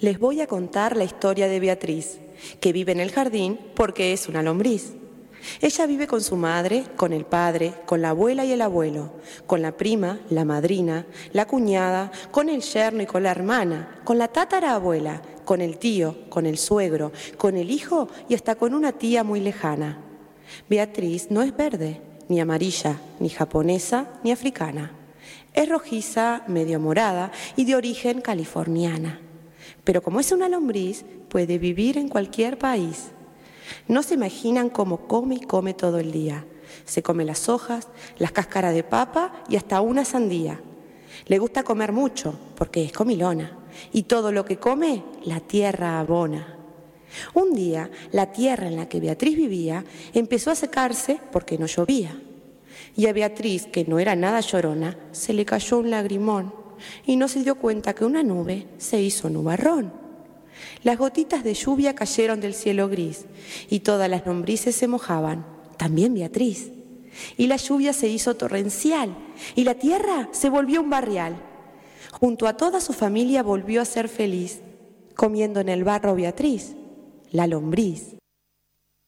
Les voy a contar la historia de Beatriz, que vive en el jardín porque es una lombriz. Ella vive con su madre, con el padre, con la abuela y el abuelo, con la prima, la madrina, la cuñada, con el yerno y con la hermana, con la tatarabuela, con el tío, con el suegro, con el hijo y hasta con una tía muy lejana. Beatriz no es verde, ni amarilla, ni japonesa, ni africana. Es rojiza, medio morada y de origen californiana. Pero como es una lombriz, puede vivir en cualquier país. No se imaginan cómo come y come todo el día. Se come las hojas, las cáscaras de papa y hasta una sandía. Le gusta comer mucho porque es comilona y todo lo que come la tierra abona. Un día la tierra en la que Beatriz vivía empezó a secarse porque no llovía. Y a Beatriz, que no era nada llorona, se le cayó un lagrimón y no se dio cuenta que una nube se hizo nubarrón. Las gotitas de lluvia cayeron del cielo gris y todas las lombrices se mojaban, también Beatriz. Y la lluvia se hizo torrencial y la tierra se volvió un barrial. Junto a toda su familia volvió a ser feliz, comiendo en el barro Beatriz, la lombriz.